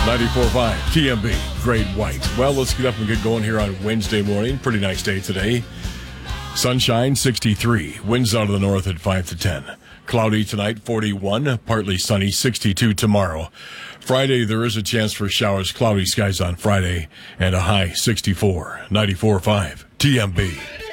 94.5 TMB, Great White. Well, let's get up and get going here on Wednesday morning. Pretty nice day today. Sunshine, 63. Winds out of the north at 5 to 10. Cloudy tonight, 41. Partly sunny, 62 tomorrow. Friday, there is a chance for showers. Cloudy skies on Friday and a high 64. 94.5 TMB.